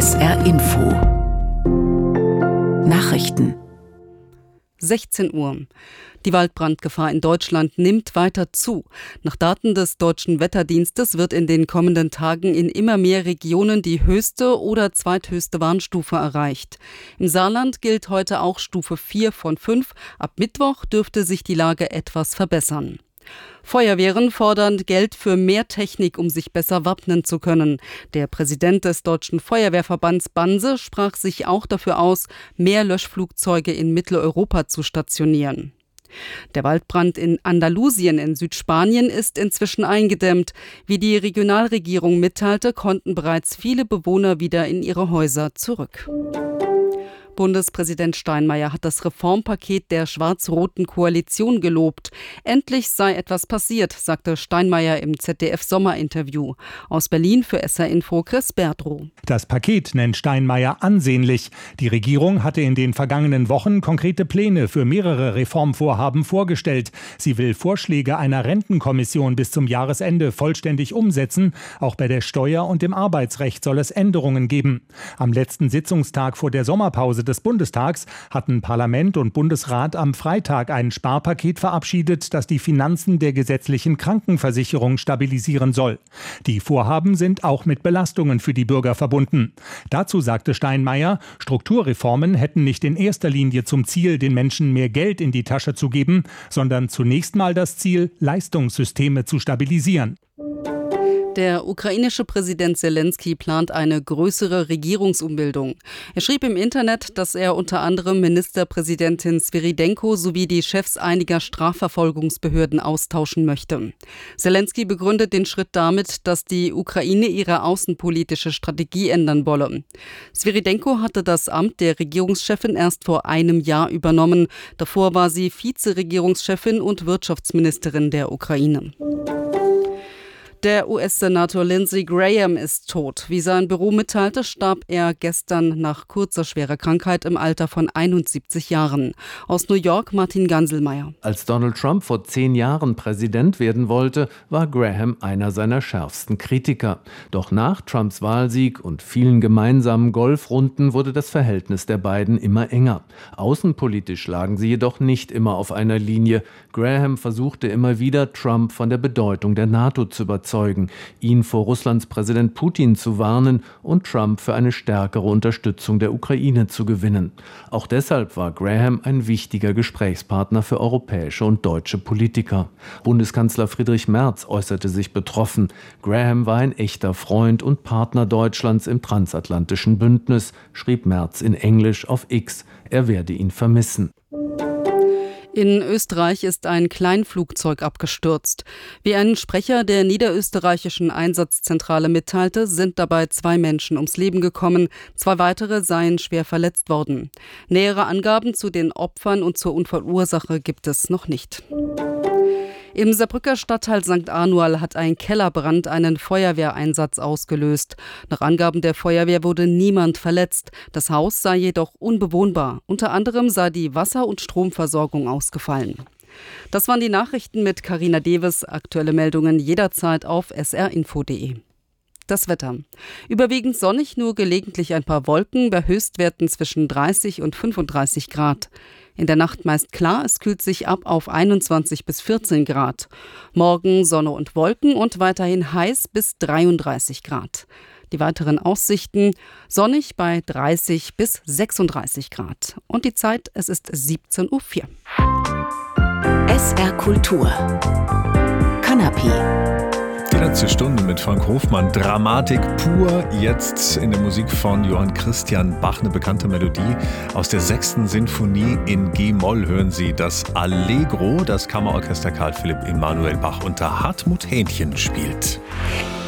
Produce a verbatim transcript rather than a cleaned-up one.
S R Info Nachrichten sechzehn Uhr. Die Waldbrandgefahr in Deutschland nimmt weiter zu. Nach Daten des Deutschen Wetterdienstes wird in den kommenden Tagen in immer mehr Regionen die höchste oder zweithöchste Warnstufe erreicht. Im Saarland gilt heute auch Stufe vier von fünf. Ab Mittwoch dürfte sich die Lage etwas verbessern. Feuerwehren fordern Geld für mehr Technik, um sich besser wappnen zu können. Der Präsident des Deutschen Feuerwehrverbands Banse sprach sich auch dafür aus, mehr Löschflugzeuge in Mitteleuropa zu stationieren. Der Waldbrand in Andalusien in Südspanien ist inzwischen eingedämmt. Wie die Regionalregierung mitteilte, konnten bereits viele Bewohner wieder in ihre Häuser zurück. Bundespräsident Steinmeier hat das Reformpaket der schwarz-roten Koalition gelobt. Endlich sei etwas passiert, sagte Steinmeier im Z D F-Sommerinterview. Aus Berlin für S R Info Chris Berdrow. Das Paket nennt Steinmeier ansehnlich. Die Regierung hatte in den vergangenen Wochen konkrete Pläne für mehrere Reformvorhaben vorgestellt. Sie will Vorschläge einer Rentenkommission bis zum Jahresende vollständig umsetzen. Auch bei der Steuer- und im Arbeitsrecht soll es Änderungen geben. Am letzten Sitzungstag vor der Sommerpause des Bundestags hatten Parlament und Bundesrat am Freitag ein Sparpaket verabschiedet, das die Finanzen der gesetzlichen Krankenversicherung stabilisieren soll. Die Vorhaben sind auch mit Belastungen für die Bürger verbunden. Dazu sagte Steinmeier, Strukturreformen hätten nicht in erster Linie zum Ziel, den Menschen mehr Geld in die Tasche zu geben, sondern zunächst mal das Ziel, Leistungssysteme zu stabilisieren. Der ukrainische Präsident Zelensky plant eine größere Regierungsumbildung. Er schrieb im Internet, dass er unter anderem Ministerpräsidentin Svyrydenko sowie die Chefs einiger Strafverfolgungsbehörden austauschen möchte. Zelensky begründet den Schritt damit, dass die Ukraine ihre außenpolitische Strategie ändern wolle. Svyrydenko hatte das Amt der Regierungschefin erst vor einem Jahr übernommen. Davor war sie Vizeregierungschefin und Wirtschaftsministerin der Ukraine. Der U S-Senator Lindsey Graham ist tot. Wie sein Büro mitteilte, starb er gestern nach kurzer schwerer Krankheit im Alter von einundsiebzig Jahren. Aus New York Martin Ganselmeier. Als Donald Trump vor zehn Jahren Präsident werden wollte, war Graham einer seiner schärfsten Kritiker. Doch nach Trumps Wahlsieg und vielen gemeinsamen Golfrunden wurde das Verhältnis der beiden immer enger. Außenpolitisch lagen sie jedoch nicht immer auf einer Linie. Graham versuchte immer wieder, Trump von der Bedeutung der NATO zu überzeugen, ihn vor Russlands Präsident Putin zu warnen und Trump für eine stärkere Unterstützung der Ukraine zu gewinnen. Auch deshalb war Graham ein wichtiger Gesprächspartner für europäische und deutsche Politiker. Bundeskanzler Friedrich Merz äußerte sich betroffen. Graham war ein echter Freund und Partner Deutschlands im transatlantischen Bündnis, schrieb Merz in Englisch auf X. Er werde ihn vermissen. In Österreich ist ein Kleinflugzeug abgestürzt. Wie ein Sprecher der niederösterreichischen Einsatzzentrale mitteilte, sind dabei zwei Menschen ums Leben gekommen. Zwei weitere seien schwer verletzt worden. Nähere Angaben zu den Opfern und zur Unfallursache gibt es noch nicht. Im Saarbrücker Stadtteil Sankt Anual hat ein Kellerbrand einen Feuerwehreinsatz ausgelöst. Nach Angaben der Feuerwehr wurde niemand verletzt. Das Haus sei jedoch unbewohnbar. Unter anderem sei die Wasser- und Stromversorgung ausgefallen. Das waren die Nachrichten mit Carina Deves. Aktuelle Meldungen jederzeit auf s r info punkt d e. Das Wetter. Überwiegend sonnig, nur gelegentlich ein paar Wolken, bei Höchstwerten zwischen dreißig und fünfunddreißig Grad. In der Nacht meist klar, es kühlt sich ab auf einundzwanzig bis vierzehn Grad. Morgen Sonne und Wolken und weiterhin heiß bis dreiunddreißig Grad. Die weiteren Aussichten: sonnig bei dreißig bis sechsunddreißig Grad. Und die Zeit, es ist siebzehn Uhr vier. S R Kultur Kanapé. Die letzte Stunde mit Frank Hofmann. Dramatik pur. Jetzt in der Musik von Johann Christian Bach, eine bekannte Melodie aus der sechsten Sinfonie in G-Moll. Hören Sie das Allegro, das Kammerorchester Karl Philipp Emanuel Bach unter Hartmut Hähnchen spielt.